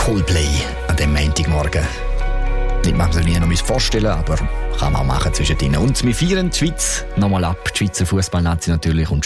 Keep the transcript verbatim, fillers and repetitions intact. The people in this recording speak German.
Coldplay an dem Montagmorgen. Nicht mehr so wie noch vorstellen, aber kann man auch machen zwischen denen. Und wir feiern die Schweiz nochmal ab. Die Schweizer Fußballnazi natürlich und